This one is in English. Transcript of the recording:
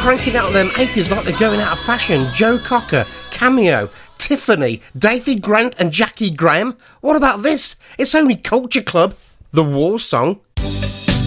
cranking out them 80s like they're going out of fashion. Joe Cocker, Cameo, Tiffany, David Grant and Jackie Graham. What about this? It's only Culture Club, the war song.